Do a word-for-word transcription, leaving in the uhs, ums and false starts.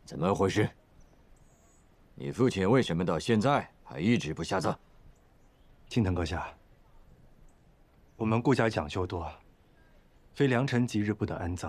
怎么回事？你父亲为什么到现在还一直不下葬？ 青藤阁下，我们顾家讲究多，非良辰吉日不得安葬。